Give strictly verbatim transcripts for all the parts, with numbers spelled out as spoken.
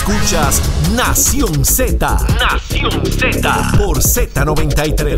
Escuchas Nación Z. Nación Z. Por Z noventa y tres.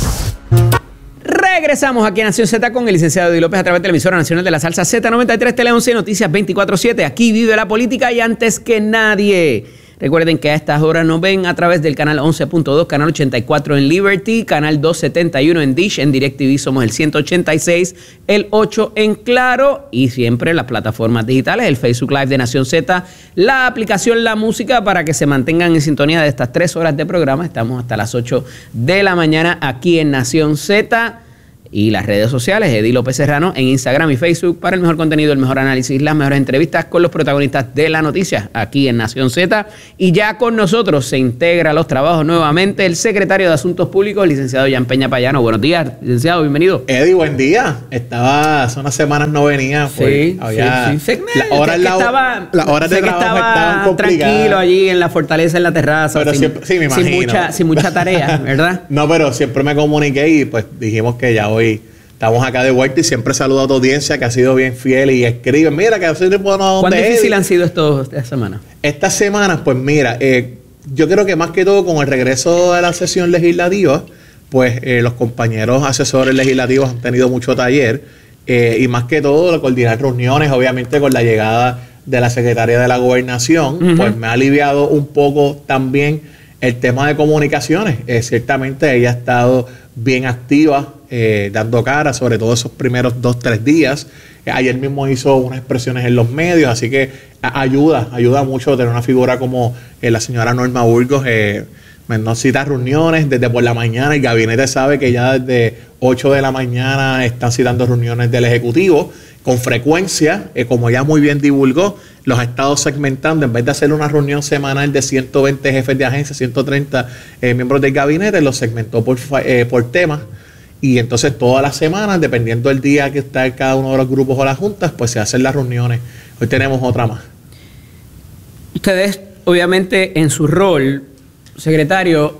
Regresamos aquí a Nación Z con el licenciado Eddie López a través de la emisora nacional de la salsa Z noventa y tres, Tele once, Noticias veinticuatro siete. Aquí vive la política y antes que nadie. Recuerden que a estas horas nos ven a través del canal once punto dos, canal ochenta y cuatro en Liberty, canal doscientos setenta y uno en Dish, en DirecTV somos el ciento ochenta y seis, el ocho en Claro y siempre las plataformas digitales, el Facebook Live de Nación Z, la aplicación La Música para que se mantengan en sintonía de estas tres horas de programa. Estamos hasta las ocho de la mañana aquí en Nación Z. Y las redes sociales, Eddie López Serrano en Instagram y Facebook para el mejor contenido, el mejor análisis, las mejores entrevistas con los protagonistas de la noticia aquí en Nación Z. Y ya con nosotros se integra a los trabajos nuevamente el secretario de Asuntos Públicos, el licenciado Jan Peña Payano. Buenos días, licenciado, bienvenido. Eddie, buen día. Estaba, hace unas semanas no venía. Pues, sí, había, sí, sí. La hora que, la, que estaba, las horas de que trabajo estaba estaban complicadas. Tranquilo allí en la fortaleza, en la terraza. Pero sin, siempre, sí, me imagino. Sin mucha, sin mucha tarea, ¿verdad? No, pero siempre me comuniqué y pues dijimos que ya hoy estamos acá de vuelta y siempre saludo a tu audiencia que ha sido bien fiel y escribe. Mira, que así no puedo no. ¿Cuán difícil han sido estos, estas semanas? Estas semanas, pues mira, eh, yo creo que más que todo con el regreso de la sesión legislativa, pues eh, los compañeros asesores legislativos han tenido mucho taller eh, y más que todo coordinar reuniones, obviamente con la llegada de la secretaria de la Gobernación, uh-huh. pues me ha aliviado un poco también el tema de comunicaciones. Eh, ciertamente ella ha estado bien activa, eh, dando cara, sobre todo esos primeros dos, tres días. Eh, ayer mismo hizo unas expresiones en los medios, así que a, ayuda, ayuda mucho tener una figura como eh, la señora Norma Burgos. Eh, nos cita reuniones desde por la mañana. El gabinete sabe que ya desde ocho de la mañana están citando reuniones del Ejecutivo. Con frecuencia, eh, como ya muy bien divulgó, los ha estado segmentando. En vez de hacer una reunión semanal de ciento veinte jefes de agencia, ciento treinta eh, miembros del gabinete, los segmentó por, eh, por temas. Y entonces todas las semanas, dependiendo del día que está cada uno de los grupos o las juntas, pues se hacen las reuniones. Hoy tenemos otra más. Ustedes, obviamente, en su rol, secretario,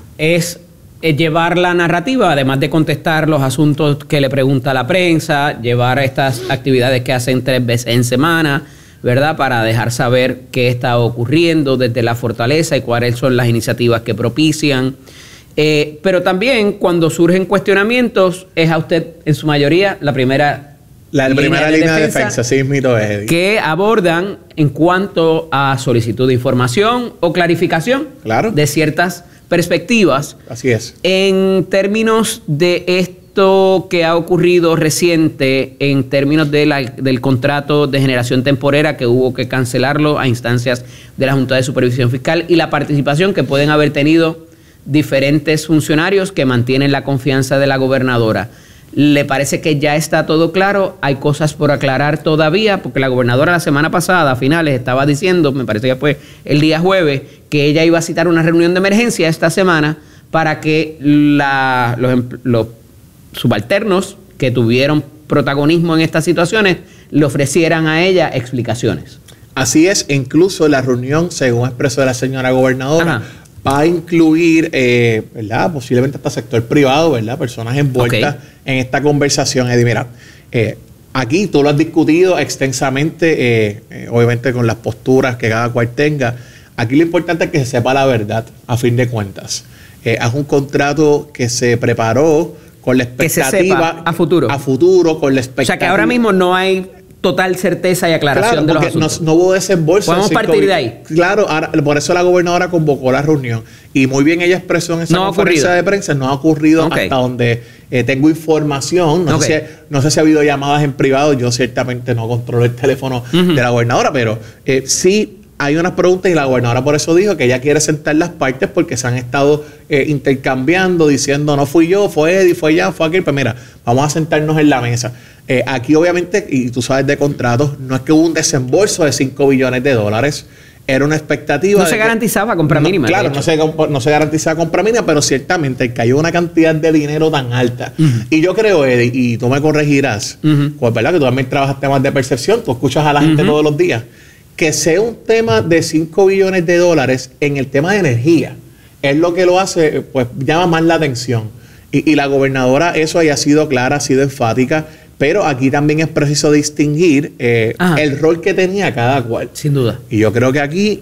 es llevar la narrativa, además de contestar los asuntos que le pregunta la prensa, llevar estas actividades que hacen tres veces en semana, ¿verdad? Para dejar saber qué está ocurriendo desde la fortaleza y cuáles son las iniciativas que propician. Eh, pero también cuando surgen cuestionamientos, es a usted en su mayoría la primera La línea primera de línea defensa, de defensa, sí, mito es, Eddie. Que abordan en cuanto a solicitud de información o clarificación claro. de ciertas perspectivas. Así es. En términos de esto que ha ocurrido reciente, en términos de la, del contrato de generación temporera que hubo que cancelarlo a instancias de la Junta de Supervisión Fiscal y la participación que pueden haber tenido diferentes funcionarios que mantienen la confianza de la gobernadora. ¿Le parece que ya está todo claro? ¿Hay cosas por aclarar todavía? Porque la gobernadora la semana pasada, a finales, estaba diciendo, me parece que fue el día jueves, que ella iba a citar una reunión de emergencia esta semana para que la, los, los subalternos que tuvieron protagonismo en estas situaciones le ofrecieran a ella explicaciones. Así es, incluso la reunión, según expresó la señora gobernadora, Ajá. va a incluir, eh, ¿verdad? Posiblemente hasta sector privado, ¿verdad? Personas envueltas okay. en esta conversación. Eddie, mira, eh, aquí tú lo has discutido extensamente, eh, eh, obviamente con las posturas que cada cual tenga. Aquí lo importante es que se sepa la verdad, a fin de cuentas. Eh, es un contrato que se preparó con la expectativa... Que se sepa a futuro. A futuro, con la expectativa... O sea, que ahora mismo no hay total certeza y aclaración claro, de los asuntos. No, no hubo desembolso. Podemos partir de ahí. Claro, ahora, por eso la gobernadora convocó la reunión. Y muy bien ella expresó en esa no conferencia de prensa, no ha ocurrido okay. hasta donde eh, tengo información. No, okay. sé si, no sé si ha habido llamadas en privado. Yo ciertamente no controlo el teléfono uh-huh. de la gobernadora, pero eh, sí hay unas preguntas y la gobernadora por eso dijo que ella quiere sentar las partes porque se han estado eh, intercambiando, diciendo no fui yo, fue Eddie, fue ella, fue aquel. Pues mira, vamos a sentarnos en la mesa. Eh, aquí obviamente, y tú sabes de contratos, no es que hubo un desembolso de cinco billones de dólares, era una expectativa... No se garantizaba compra no, mínima. Claro, no se, no se garantizaba compra mínima, pero ciertamente cayó una cantidad de dinero tan alta. Uh-huh. Y yo creo, Eddie, y tú me corregirás, uh-huh. pues verdad que tú también trabajas temas de percepción, tú escuchas a la uh-huh. gente todos los días, que sea un tema de cinco billones de dólares en el tema de energía, es lo que lo hace, pues llama más la atención. Y, y la gobernadora, eso haya sido clara, ha sido enfática, pero aquí también es preciso distinguir eh, el rol que tenía cada cual. Sin duda. Y yo creo que aquí, eh,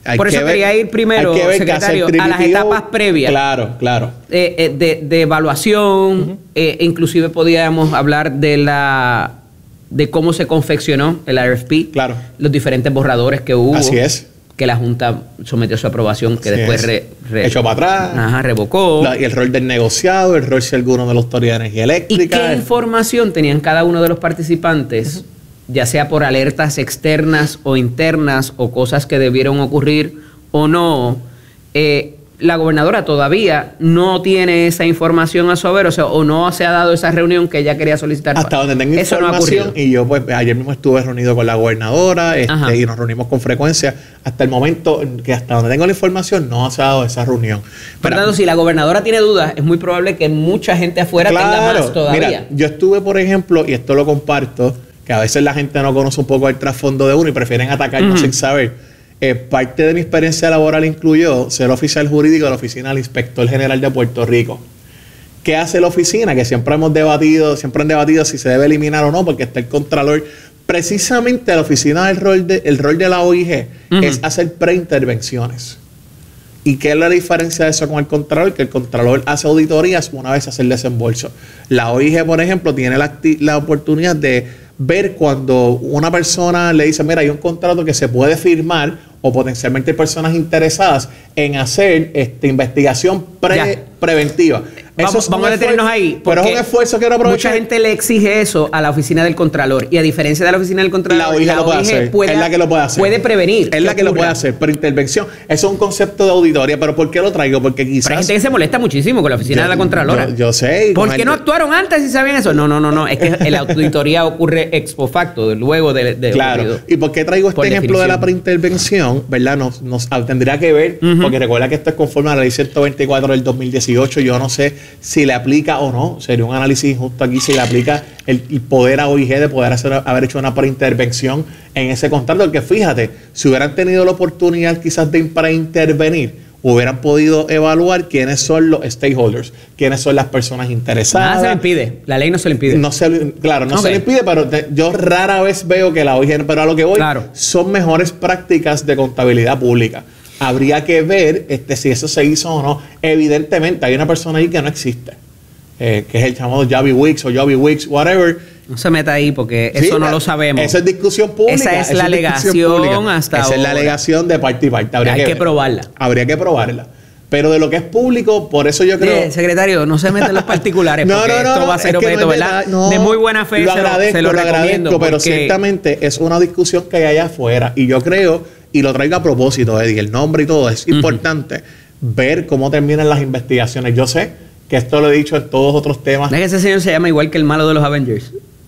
hay Por eso que ver, quería ir primero, secretario, a las etapas previas. Claro, claro. Eh, eh, de, de evaluación, uh-huh. eh, inclusive podíamos hablar de la de cómo se confeccionó el R F P, claro. los diferentes borradores que hubo. Así es. Que la Junta sometió a su aprobación, que Así después re, re, echó para atrás. Ajá, revocó. La, y el rol del negociado, el rol si alguno de la Autoridad de Energía Eléctrica. ¿Y qué información tenían cada uno de los participantes? Uh-huh. Ya sea por alertas externas o internas o cosas que debieron ocurrir o no, eh, la gobernadora todavía no tiene esa información a su haber, o sea, o no se ha dado esa reunión que ella quería solicitar. Hasta donde tengo Eso información, no ha y yo pues ayer mismo estuve reunido con la gobernadora este, y nos reunimos con frecuencia. Hasta el momento que hasta donde tengo la información no se ha dado esa reunión. Por tanto, si la gobernadora tiene dudas, es muy probable que mucha gente afuera claro, tenga más todavía. Mira, yo estuve, por ejemplo, y esto lo comparto, que a veces la gente no conoce un poco el trasfondo de uno y prefieren atacarnos uh-huh. sin saber. Eh, parte de mi experiencia laboral incluyó ser oficial jurídico de la Oficina del Inspector General de Puerto Rico. ¿Qué hace la oficina? Que siempre hemos debatido, siempre han debatido si se debe eliminar o no, porque está el Contralor. Precisamente la oficina del rol de, el rol de la O I G uh-huh. es hacer preintervenciones. ¿Y qué es la diferencia de eso con el Contralor? Que el Contralor hace auditorías una vez hace el desembolso. La O I G, por ejemplo, tiene la, la oportunidad de ver cuando una persona le dice, mira, hay un contrato que se puede firmar o potencialmente hay personas interesadas en hacer esta investigación pre, preventiva. Vamos, Eso vamos a detenernos ahí. Pero es un esfuerzo que no aprovecha. Mucha gente le exige eso a la oficina del Contralor. Y a diferencia de la oficina del Contralor, la O I G la lo puede O I G hacer. Puede, es la que lo puede hacer. Puede prevenir. Es la que ocurra. Lo puede hacer. Pero intervención, eso es un concepto de auditoría. ¿Pero por qué lo traigo? Porque quizás... Pero hay gente que se molesta muchísimo con la oficina yo, de la Contralora. Yo, yo sé. ¿Por qué gente... no actuaron antes si sabían eso? No, no, no, no. Es que la auditoría ocurre ex post facto, luego de... de claro. Ocurrido. ¿Y por qué traigo este ejemplo definición. de la preintervención? ¿Verdad? Nos, nos tendría que ver, uh-huh. porque recuerda que esto es conforme a la ley ciento veinticuatro del dos mil dieciocho. Yo no sé si le aplica o no. Sería un análisis injusto aquí si le aplica el, el poder a O I G de poder hacer, haber hecho una preintervención en ese contrato. Porque fíjate, si hubieran tenido la oportunidad quizás de preintervenir, hubieran podido evaluar quiénes son los stakeholders, quiénes son las personas interesadas. Nada se le impide. La ley no se le impide. No se, claro, no okay. se le impide, pero te, yo rara vez veo que la O I G, pero a lo que voy, claro. son mejores prácticas de contabilidad pública. Habría que ver este, si eso se hizo o no. Evidentemente, hay una persona ahí que no existe, eh, que es el llamado Javi Wicks o Javi Wicks, whatever. No se meta ahí porque Sí, eso no la, lo sabemos. Esa es discusión pública. Esa es esa la es alegación hasta Esa ahora. es la alegación de parte y parte. Habría Hay que, que probarla. Habría que probarla. Pero de lo que es público, por eso yo creo... Eh, secretario, no se mete en los particulares no, porque no, no, esto no, va a ser es objeto, no ¿verdad? No, de muy buena fe lo se, agradezco, lo, se lo, lo recomiendo. agradezco, pero porque... ciertamente es una discusión que hay allá afuera. Y yo creo, y lo traigo a propósito, Eddie, el nombre y todo, es uh-huh. importante ver cómo terminan las investigaciones. Yo sé que esto lo he dicho en todos otros temas. ¿No es que ese señor se llama igual que el malo de los Avengers?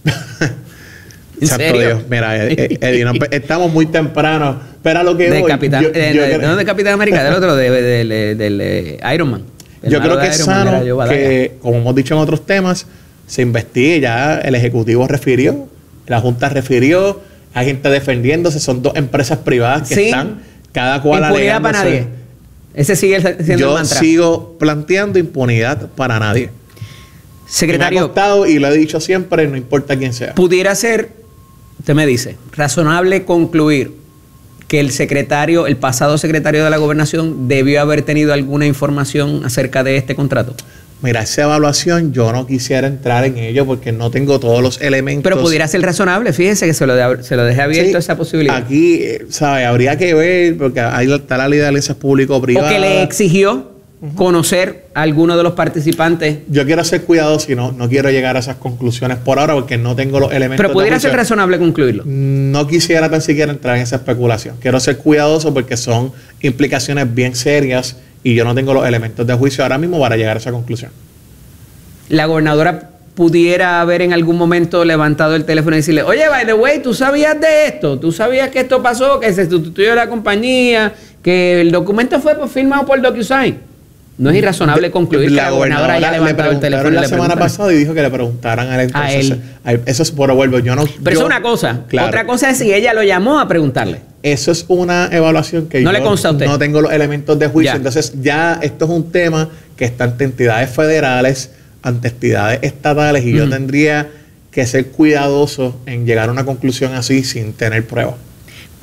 ¿En Santo serio? Dios, mira, Eddie, no, estamos muy temprano, pero a lo que de voy, Capitán, yo, eh, yo de, creo, no de Capitán América, del otro, del de, de, de, de Iron Man. El yo creo que es sano que, como hemos dicho en otros temas, se investigue. Ya el Ejecutivo refirió, la Junta refirió, hay gente defendiéndose, son dos empresas privadas que sí. están, cada cual impunidad para nadie. Ese sigue siendo yo el mantra. Yo sigo planteando impunidad para nadie. Secretario. Y me ha costado, y lo he dicho siempre, no importa quién sea. Pudiera ser, usted me dice, razonable concluir que el secretario, el pasado secretario de la Gobernación debió haber tenido alguna información acerca de este contrato. Mira, esa evaluación yo no quisiera entrar en ello porque no tengo todos los elementos. Pero pudiera ser razonable, fíjese que se lo, de, se lo deje abierto sí, esa posibilidad. Aquí, ¿sabe? Habría que ver, porque ahí está la ley de alianzas público-privadas. O que le exigió conocer a alguno de los participantes. Yo quiero ser cuidadoso y no, no quiero llegar a esas conclusiones por ahora porque no tengo los elementos. Pero pudiera ser razonable concluirlo. No quisiera tan siquiera entrar en esa especulación. Quiero ser cuidadoso porque son implicaciones bien serias y yo no tengo los elementos de juicio ahora mismo para llegar a esa conclusión. La gobernadora pudiera haber en algún momento levantado el teléfono y decirle, oye, by the way, ¿tú sabías de esto? ¿Tú sabías que esto pasó? Que se sustituyó la compañía, que el documento fue firmado por DocuSign. No es irrazonable concluir la que la gobernadora haya levantado el teléfono. La semana pasada y dijo que le preguntaran a él. Entonces, a él. Eso es por vuelvo. Yo no. Pero yo, eso es una cosa. Claro. Otra cosa es si ella lo llamó a preguntarle. Eso es una evaluación que no yo le consta a usted. No tengo los elementos de juicio. Ya. Entonces, ya esto es un tema que está ante entidades federales, ante entidades estatales, y mm. yo tendría que ser cuidadoso en llegar a una conclusión así sin tener pruebas.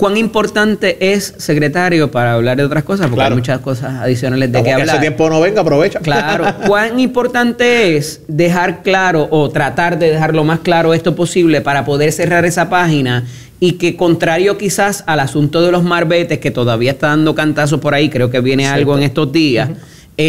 ¿Cuán importante es, secretario, para hablar de otras cosas? Porque claro. hay muchas cosas adicionales de Como que que hablar. ese tiempo no venga, aprovecha. Claro. ¿Cuán importante es dejar claro o tratar de dejar lo más claro esto posible para poder cerrar esa página y que, contrario quizás al asunto de los marbetes, que todavía está dando cantazos por ahí, creo que viene Cierto. algo en estos días, uh-huh.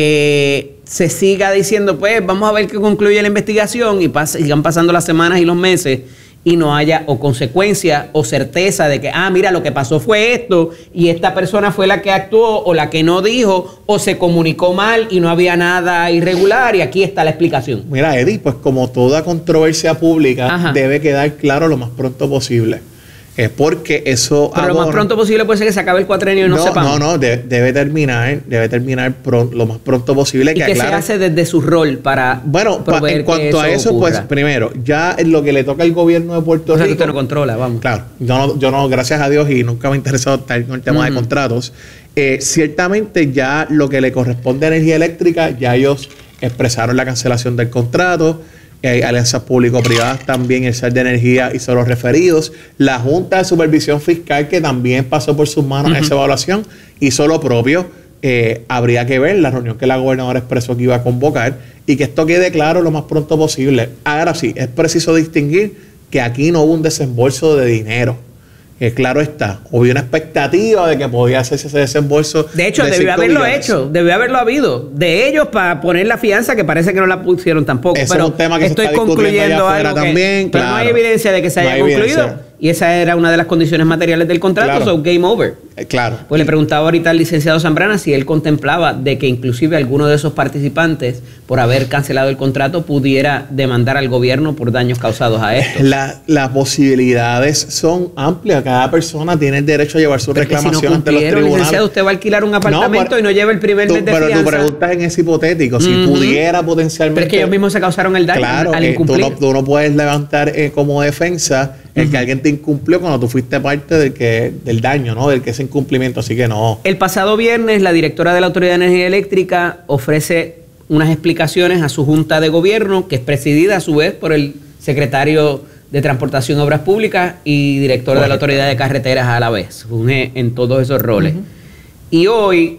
eh, se siga diciendo, pues vamos a ver qué concluye la investigación y pas- sigan pasando las semanas y los meses y no haya o consecuencia o certeza de que, ah, mira, lo que pasó fue esto y esta persona fue la que actuó o la que no dijo o se comunicó mal y no había nada irregular y aquí está la explicación? Mira, Eddie, pues como toda controversia pública, Ajá. debe quedar claro lo más pronto posible. Es porque eso... Pero abona, lo más pronto posible puede ser que se acabe el cuatrenio y no, no sepamos. No, no, de, debe terminar, debe terminar pron, lo más pronto posible. ¿Y que qué aclare. se hace desde su rol para Bueno, pa, en cuanto a eso, ocurra? pues primero, ya en lo que le toca al gobierno de Puerto o sea, Rico... que usted no controla, vamos. Claro, yo no, yo no, gracias a Dios, y nunca me ha interesado estar con el tema uh-huh. de contratos. Eh, ciertamente ya lo que le corresponde a energía eléctrica, ya ellos expresaron la cancelación del contrato. Hay alianzas público-privadas también, el S E R de Energía hizo los referidos. La Junta de Supervisión Fiscal, que también pasó por sus manos uh-huh. esa evaluación, hizo lo propio. Eh, habría que ver la reunión que la gobernadora expresó que iba a convocar y que esto quede claro lo más pronto posible. Ahora sí, es preciso distinguir que aquí no hubo un desembolso de dinero. Eh, claro está, hubo una expectativa de que podía hacerse ese desembolso. De hecho, de debió haberlo millones. hecho, debió haberlo habido. De ellos para poner la fianza, que parece que no la pusieron tampoco. Eso pero es un tema que estoy se está concluyendo allá algo también. Que, claro. Pero no hay evidencia de que se haya no concluido. Evidencia. Y esa era una de las condiciones materiales del contrato, claro. so game over. Eh, claro. Pues le preguntaba ahorita al licenciado Zambrana si él contemplaba de que inclusive alguno de esos participantes, por haber cancelado el contrato, pudiera demandar al gobierno por daños causados a esto. La, las posibilidades son amplias. Cada persona tiene el derecho a llevar su pero reclamación si no ante los tribunales. Licenciado, usted va a alquilar un apartamento no, pero, y no lleva el primer tú, mes de pero fianza. Pero tu pregunta es en ese hipotético. Si uh-huh. pudiera potencialmente... Pero es que ellos mismos se causaron el daño claro, al eh, incumplir. Tú no, tú no puedes levantar eh, como defensa el uh-huh. que alguien te incumplió cuando tú fuiste parte del, que, del daño, ¿no? Del que ese incumplimiento, así que no. El pasado viernes, la directora de la Autoridad de Energía Eléctrica ofrece unas explicaciones a su Junta de Gobierno, que es presidida a su vez por el secretario de Transportación y Obras Públicas y director Correcto. de la Autoridad de Carreteras a la vez, funge en todos esos roles. Uh-huh. Y hoy,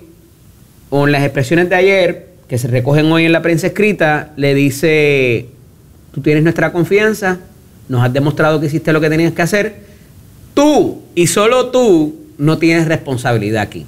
con las expresiones de ayer, que se recogen hoy en la prensa escrita, le dice, tú tienes nuestra confianza, nos has demostrado que hiciste lo que tenías que hacer, tú y solo tú no tienes responsabilidad aquí.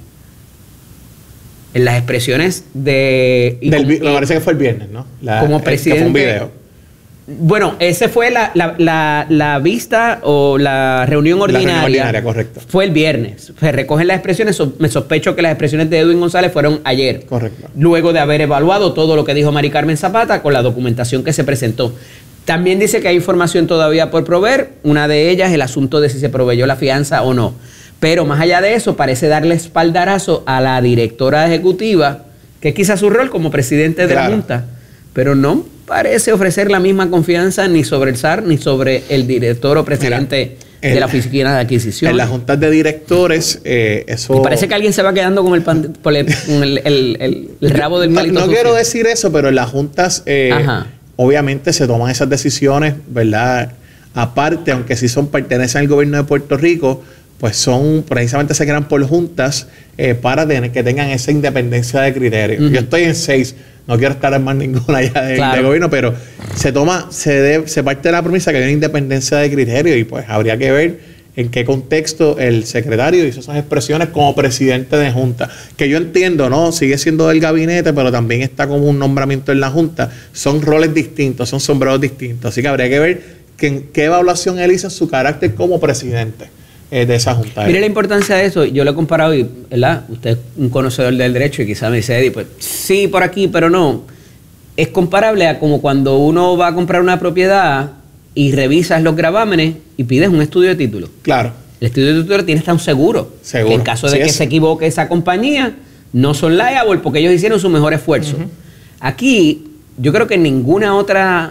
En las expresiones de... Del, como, me parece que fue el viernes, ¿no? La, como presidente... Que fue un video. Bueno, ese fue la, la, la, la vista o la reunión ordinaria. La reunión ordinaria, correcto. Fue el viernes. Se recogen las expresiones. Me sospecho que las expresiones de Edwin González fueron ayer. Correcto. Luego de haber evaluado todo lo que dijo Mari Carmen Zapata con la documentación que se presentó. También dice que hay información todavía por proveer. Una de ellas, el asunto de si se proveyó la fianza o no. Pero más allá de eso, parece darle espaldarazo a la directora ejecutiva, que es quizá su rol como presidente de claro. la Junta, pero no parece ofrecer la misma confianza ni sobre el S A R ni sobre el director o presidente Mira, de la oficina de adquisición. En las juntas de directores, eh, eso... Y parece que alguien se va quedando con el, pan, con el, el, el, el, el rabo del palito. No, no sucio. quiero decir eso, pero en las juntas, eh, obviamente se toman esas decisiones, ¿verdad? Aparte, aunque sí son pertenecen al gobierno de Puerto Rico, pues son, precisamente se crean por juntas eh, para tener, que tengan esa independencia de criterio. Uh-huh. Yo estoy en seis, no quiero estar en más ninguna ya de, claro. de gobierno, pero se toma, se, debe, se parte de la premisa que hay una independencia de criterio y pues habría que ver en qué contexto el secretario hizo esas expresiones como presidente de junta. Que yo entiendo, ¿no? Sigue siendo del gabinete, pero también está como un nombramiento en la junta. Son roles distintos, son sombreros distintos. Así que habría que ver que, en qué evaluación él hizo su carácter como presidente de esa junta. Mire la importancia de eso. Yo lo he comparado, y, ¿verdad? Usted es un conocedor del derecho y quizás me dice, Eddie, pues sí, por aquí, pero no. Es comparable a como cuando uno va a comprar una propiedad y revisas los gravámenes y pides un estudio de título. Claro. El estudio de título tiene hasta un seguro. Seguro. En caso de sí que es. se equivoque esa compañía, no son liable porque ellos hicieron su mejor esfuerzo. Uh-huh. Aquí, yo creo que en ninguna otra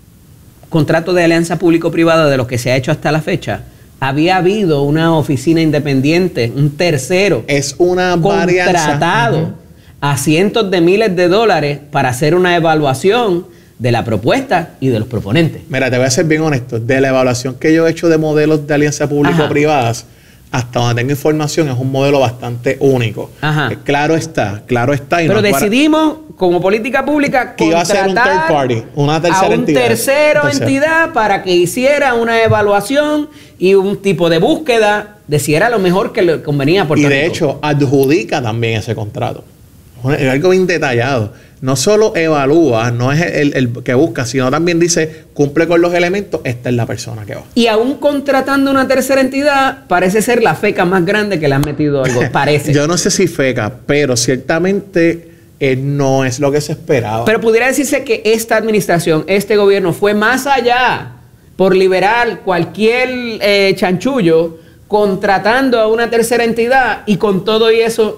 contrato de alianza público-privada de los que se ha hecho hasta la fecha había habido una oficina independiente, un tercero, es una contratado uh-huh. a cientos de miles de dólares para hacer una evaluación de la propuesta y de los proponentes. Mira, te voy a ser bien honesto. De la evaluación que yo he hecho de modelos de alianza público-privadas, hasta donde tengo información, es un modelo bastante único. Ajá. Eh, claro está, claro está. Y Pero no decidimos, para, como política pública, que iba a ser un third party, una tercera a un entidad. tercero Tercera. entidad para que hiciera una evaluación y un tipo de búsqueda de si era lo mejor que le convenía a Puerto Y de Rico. hecho, adjudica también ese contrato. Es algo bien detallado. No solo evalúa, no es el, el que busca, sino también dice, cumple con los elementos, esta es la persona que va. Y aún contratando una tercera entidad, parece ser la feca más grande que le han metido algo. Parece. Yo no sé si feca, pero ciertamente eh, no es lo que se esperaba. Pero pudiera decirse que esta administración, este gobierno, fue más allá por liberar cualquier eh, chanchullo, contratando a una tercera entidad y con todo y eso.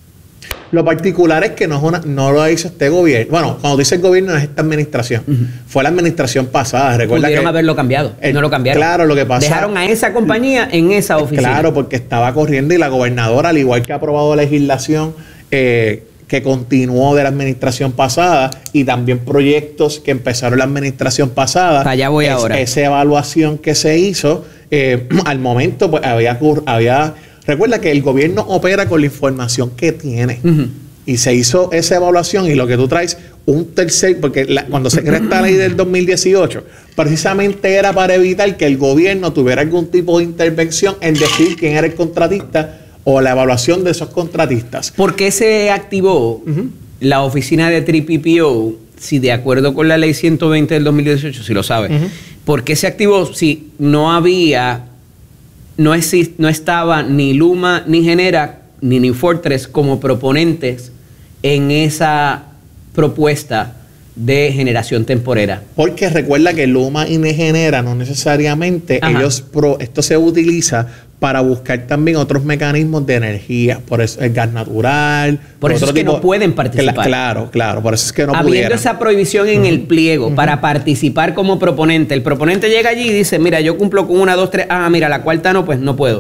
Lo particular es que no, es una, no lo hizo este gobierno. Bueno, cuando dice el gobierno no es esta administración. Uh-huh. Fue la administración pasada. Recuerda Pudieron que haberlo cambiado. El, no lo cambiaron. Claro, lo que pasa. Dejaron a esa compañía en esa oficina. Claro, porque estaba corriendo y la gobernadora, al igual que ha aprobado legislación eh, que continuó de la administración pasada y también proyectos que empezaron la administración pasada. Allá voy es, ahora. Esa evaluación que se hizo, eh, al momento, pues había, había. Recuerda que el gobierno opera con la información que tiene. Uh-huh. Y se hizo esa evaluación y lo que tú traes, un tercer, porque la, cuando se crea esta ley del dos mil dieciocho, precisamente era para evitar que el gobierno tuviera algún tipo de intervención en decir quién era el contratista o la evaluación de esos contratistas. ¿Por qué se activó uh-huh. la oficina de T P P O, si de acuerdo con la ley ciento veinte del dos mil dieciocho, si lo sabe? Uh-huh. ¿Por qué se activó si no había... No, exist, no estaba ni Luma, ni Genera, ni New Fortress como proponentes en esa propuesta de generación temporera? Porque recuerda que Luma y Genera no necesariamente, Ajá. ellos pro, esto se utiliza para buscar también otros mecanismos de energía, por eso el gas natural. Por, por eso otro es que tipo, no pueden participar. Cl- claro, claro, por eso es que no Habiendo pudieran. esa prohibición en uh-huh. el pliego uh-huh. para participar como proponente, el proponente llega allí y dice, mira, yo cumplo con una, dos, tres, ah, mira, la cuarta no, pues no puedo.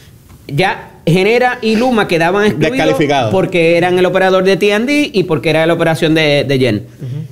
Ya Genera y Luma quedaban excluidos descalificados porque eran el operador de T and D y porque era la operación de, de Yen. Uh-huh.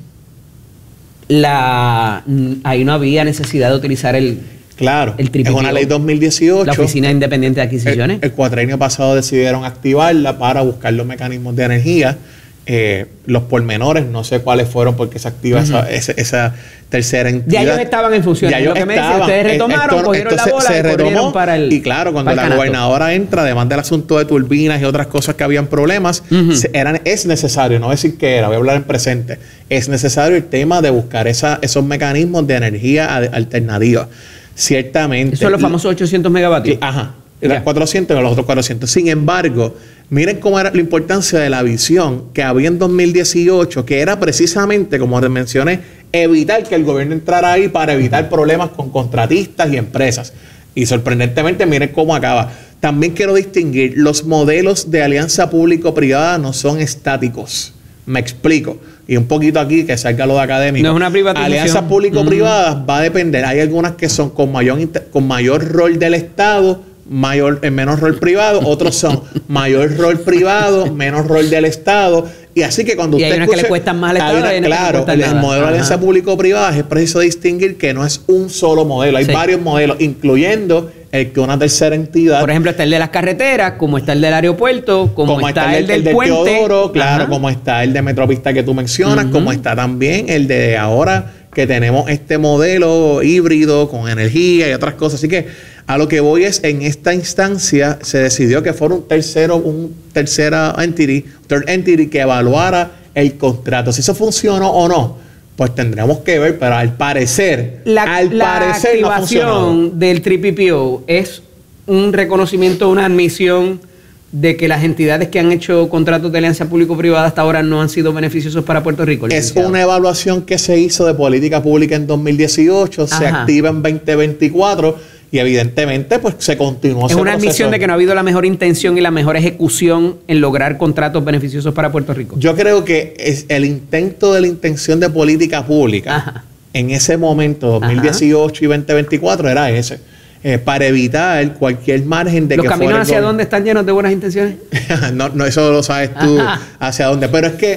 La, ahí no había necesidad de utilizar el... Claro, el es una ley dos mil dieciocho. La Oficina Independiente de Adquisiciones. El, el cuatrienio pasado decidieron activarla para buscar los mecanismos de energía. Eh, los pormenores, no sé cuáles fueron porque se activa uh-huh. esa, esa, esa tercera entidad. Ya ellos estaban en función. Ya ellos lo que estaban. Me dice, ustedes retomaron, esto, cogieron esto la bola se, se y retomó, para el y claro, cuando la canasto. gobernadora entra, además del asunto de turbinas y otras cosas que habían problemas, uh-huh. se, eran, es necesario, no voy a decir que era, voy a hablar en presente, es necesario el tema de buscar esa, esos mecanismos de energía alternativa. Ciertamente. Eso son los famosos ochocientos megavatios. Ajá. Eran cuatrocientos y los otros cuatrocientos. Sin embargo, miren cómo era la importancia de la visión que había en dos mil dieciocho, que era precisamente, como les mencioné, evitar que el gobierno entrara ahí para evitar problemas con contratistas y empresas. Y sorprendentemente, miren cómo acaba. También quiero distinguir, los modelos de alianza público-privada no son estáticos. Me explico. Y un poquito aquí, que salga lo de académico. No es una privatización. Alianzas público-privadas uh-huh. va a depender. Hay algunas que son con mayor, con mayor rol del Estado, mayor, en menos rol privado. Otros son mayor rol privado, menos rol del Estado. Y así que cuando y usted hay unas escuche, que le cuestan más al Estado. Una, hay claro, que el, el modelo de alianza público-privada es preciso distinguir que no es un solo modelo. Hay sí. varios modelos, incluyendo el que una tercera entidad. Por ejemplo, está el de las carreteras, como está el del aeropuerto, como, como está, está el, el del, el del puente. Teodoro, claro, Ajá. como está el de Metropista que tú mencionas, uh-huh. como está también el de ahora que tenemos este modelo híbrido con energía y otras cosas. Así que a lo que voy es, en esta instancia se decidió que fuera un tercero, un tercera entity, third entity que evaluara el contrato. Si eso funcionó o no, pues tendremos que ver, pero al parecer, la, al la parecer activación no del T P P O es un reconocimiento, una admisión de que las entidades que han hecho contratos de alianza público-privada hasta ahora no han sido beneficiosos para Puerto Rico. Es una evaluación que se hizo de política pública en dos mil dieciocho, Ajá. se activa en veinte veinticuatro y evidentemente pues se continuó. Es una admisión de que no ha habido la mejor intención y la mejor ejecución en lograr contratos beneficiosos para Puerto Rico. Yo creo que es el intento de la intención de política pública Ajá. en ese momento, dos mil dieciocho Ajá. y veinte veinticuatro, era ese. Eh, para evitar cualquier margen de ¿Los que caminos fuera hacia dónde están llenos de buenas intenciones? no, no, eso lo sabes tú Ajá. hacia dónde. Pero es que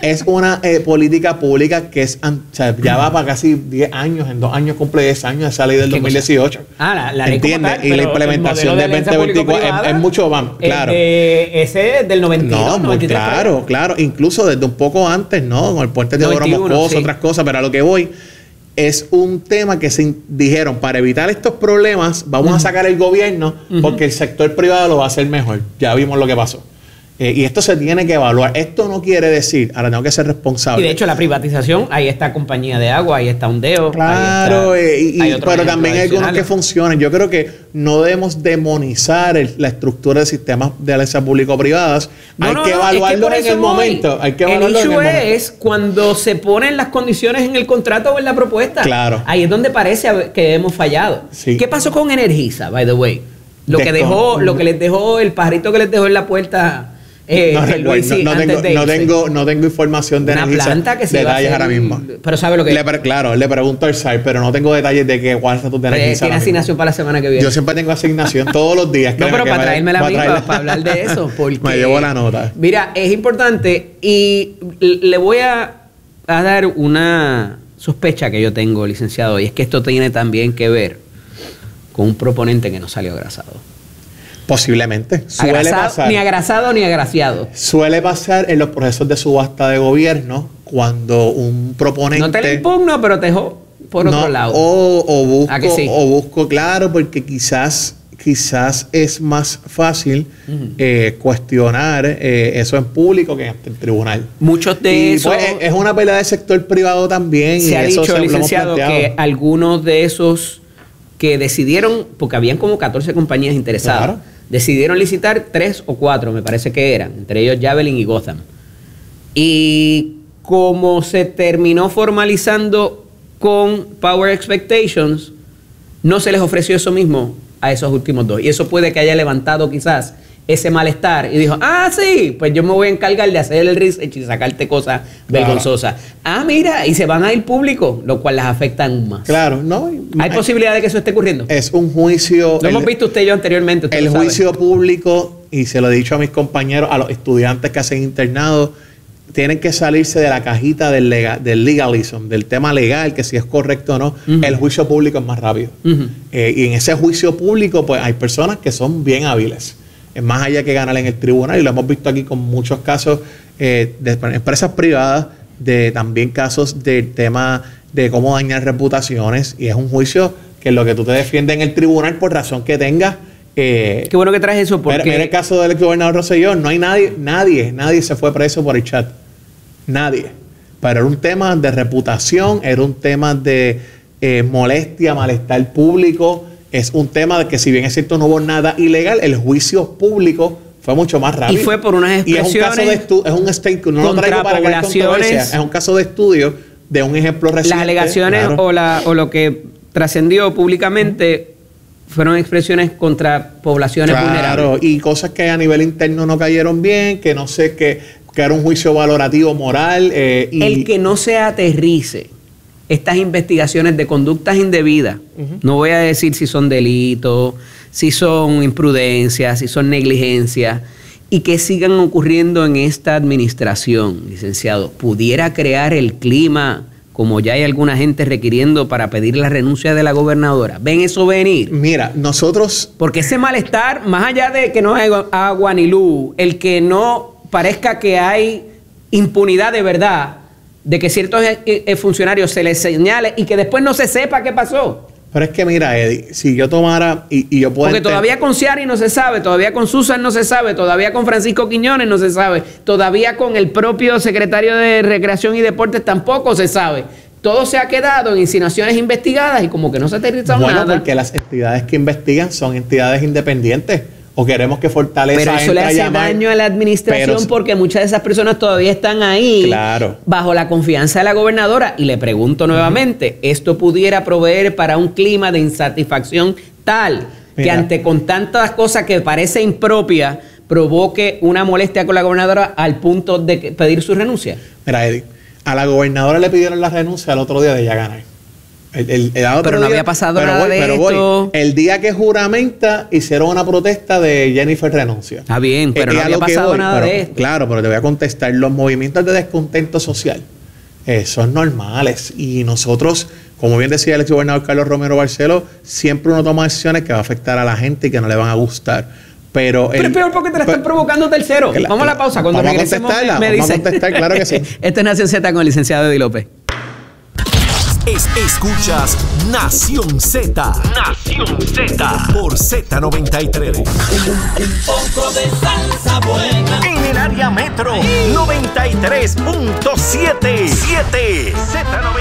es una eh, política pública que es, o sea, ya va para casi diez años, en dos años cumple diez años de esa ley del dos mil dieciocho. Ah, la, la ley ¿entiendes? tal, y la implementación del veinte veinticuatro es, es mucho más, claro. De, ese es del noventa y dos, no, noventa y tres, claro, pero... claro, incluso desde un poco antes, ¿no? Con el puente de Oro Moscoso, sí. Otras cosas, pero a lo que voy es un tema que se dijeron, para evitar estos problemas, vamos uh-huh. a sacar el gobierno uh-huh. porque el sector privado lo va a hacer mejor. Ya vimos lo que pasó. Eh, y esto se tiene que evaluar. Esto no quiere decir, ahora tengo que ser responsable. Y de hecho la privatización, ahí está Compañía de Agua, ahí está Ondeo. Claro, está, eh, y, y, pero también hay algunos que funcionan. Yo creo que no debemos demonizar el, la estructura de sistemas de alianzas público-privadas. No, hay no, que no, evaluarlo es que en el voy. momento. Hay que el evaluarlo issue en el momento. es cuando se ponen las condiciones en el contrato o en la propuesta. Claro. Ahí es donde parece que hemos fallado. Sí. ¿Qué pasó con Energisa, by the way? Lo De que dejó, lo que les dejó, el pajarito que les dejó en la puerta. Eh, no, Luis, no, no, tengo, no, tengo, no tengo información de una Energisa, planta que se detalles iba a hacer, ahora mismo. Pero sabe lo que le, Claro, le pregunto al S A I, pero no tengo detalles de que cuál es tu de Energisa. Tiene asignación para la semana que viene. Yo siempre tengo asignación todos los días. No, pero que para traerme la misma, traerla. para hablar de eso. Porque, me llevo la nota. Mira, es importante y le voy a, a dar una sospecha que yo tengo, licenciado, y es que esto tiene también que ver con un proponente que no salió agrasado. Posiblemente. Suele agrasado, pasar. Ni agrasado ni agraciado. Suele pasar en los procesos de subasta de gobierno cuando un proponente... No te lo impugno, pero te dejo por otro no, lado. O, o, busco, sí? o busco, claro, porque quizás, quizás es más fácil uh-huh. eh, cuestionar eh, eso en público que ante el tribunal. Muchos de esos... Pues, es una pelea del sector privado también. Se y ha eso dicho, se, licenciado, que algunos de esos que decidieron, porque habían como catorce compañías interesadas, claro. decidieron licitar tres o cuatro, me parece que eran, entre ellos Javelin y Gotham. Y como se terminó formalizando con Power Expectations, no se les ofreció eso mismo a esos últimos dos. Y eso puede que haya levantado quizás ese malestar y dijo, ah, sí, pues yo me voy a encargar de hacer el research y sacarte cosas claro. vergonzosas. Ah, mira, y se van a ir públicos, lo cual las afecta aún más. Claro, ¿no? ¿Hay eh, posibilidad de que eso esté ocurriendo? Es un juicio... Lo el, hemos visto usted y yo anteriormente. El juicio público, y se lo he dicho a mis compañeros, a los estudiantes que hacen internado, tienen que salirse de la cajita del, legal, del legalism, del tema legal, que si es correcto o no. Uh-huh. El juicio público es más rápido. Uh-huh. Eh, y en ese juicio público, pues hay personas que son bien hábiles. Es más allá que ganar en el tribunal, y lo hemos visto aquí con muchos casos eh, de empresas privadas, de también casos del tema de cómo dañar reputaciones, y es un juicio que es lo que tú te defiendes en el tribunal por razón que tengas. Eh, Qué bueno que traes eso, porque... Mira, mira el caso del exgobernador Rosselló, no hay nadie, nadie, nadie se fue preso por el chat. Nadie. Pero era un tema de reputación, era un tema de eh, molestia, malestar público. Es un tema de que, si bien es cierto no hubo nada ilegal, el juicio público fue mucho más rápido. Y fue por unas expresiones. Y es un caso de estudio, es un state, no lo traigo para crear controversia, es un caso de estudio de un ejemplo reciente. Las alegaciones claro. o, la, o lo que trascendió públicamente fueron expresiones contra poblaciones claro, vulnerables. Claro, y cosas que a nivel interno no cayeron bien, que no sé, que, que era un juicio valorativo moral. Eh, y el que no se aterrice estas investigaciones de conductas indebidas, uh-huh. no voy a decir si son delitos, si son imprudencias, si son negligencias, y que sigan ocurriendo en esta administración, licenciado, pudiera crear el clima, como ya hay alguna gente requiriendo para pedir la renuncia de la gobernadora. ¿Ven eso venir? Mira, nosotros... Porque ese malestar, más allá de que no hay agua ni luz, el que no parezca que hay impunidad de verdad, de que ciertos funcionarios se les señale y que después no se sepa qué pasó. Pero es que mira, Eddie, si yo tomara y, y yo puedo... Porque todavía con Ciari no se sabe, todavía con Susan no se sabe, todavía con Francisco Quiñones no se sabe, todavía con el propio secretario de Recreación y Deportes tampoco se sabe. Todo se ha quedado en insinuaciones investigadas y como que no se ha aterrizado bueno, nada. Bueno, porque las entidades que investigan son entidades independientes. O queremos que fortaleza. Pero eso le hace llamar, daño a la administración pero, porque muchas de esas personas todavía están ahí claro. bajo la confianza de la gobernadora. Y le pregunto nuevamente, uh-huh. ¿esto pudiera proveer para un clima de insatisfacción tal Mira. que ante con tantas cosas que parece impropia provoque una molestia con la gobernadora al punto de que pedir su renuncia? Mira, Eddie, a la gobernadora le pidieron la renuncia el otro día de ella ganar. El, el, el otro pero no día, había pasado pero nada voy, de pero esto. Voy. El día que juramenta hicieron una protesta de Jennifer renuncia. Está bien, pero Eh, no a había lo que pasado voy, nada pero, de esto. Claro, pero te voy a contestar. Los movimientos de descontento social eh, son normales y nosotros, como bien decía el ex gobernador Carlos Romero Barceló, siempre uno toma decisiones que va a afectar a la gente y que no le van a gustar. Pero, Pero el, es peor porque te la pero, están provocando tercero. Cla- Vamos a la pausa. Cuando vamos a regresemos contestarla, me, me vamos a dice. contestar, claro que sí. Esto es Nación Z con el licenciado Eddie López. Es- escuchas Nación Z. Nación Z. Por Z noventa y tres. Un poco de salsa buena. En el área metro. noventa y tres punto siete. Z noventa y tres.